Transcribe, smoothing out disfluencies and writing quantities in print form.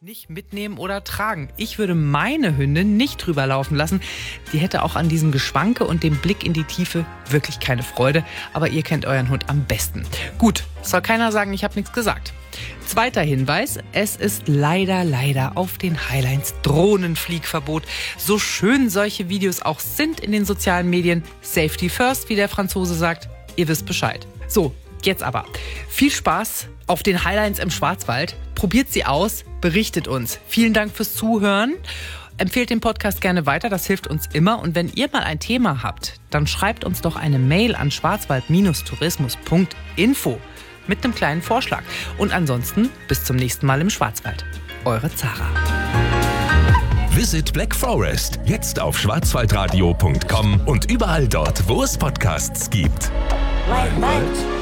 nicht mitnehmen oder tragen. Ich würde meine Hündin nicht drüber laufen lassen. Die hätte auch an diesem Geschwanke und dem Blick in die Tiefe wirklich keine Freude. Aber ihr kennt euren Hund am besten. Gut, soll keiner sagen, ich habe nichts gesagt. Zweiter Hinweis, es ist leider auf den Highlines Drohnenfliegverbot. So schön solche Videos auch sind in den sozialen Medien. Safety first, wie der Franzose sagt. Ihr wisst Bescheid. So, jetzt aber. Viel Spaß auf den Highlines im Schwarzwald. Probiert sie aus, berichtet uns. Vielen Dank fürs Zuhören. Empfehlt den Podcast gerne weiter, das hilft uns immer. Und wenn ihr mal ein Thema habt, dann schreibt uns doch eine Mail an schwarzwald-tourismus.info mit einem kleinen Vorschlag. Und ansonsten bis zum nächsten Mal im Schwarzwald. Eure Zara. Visit Black Forest jetzt auf schwarzwaldradio.com und überall dort, wo es Podcasts gibt. Right.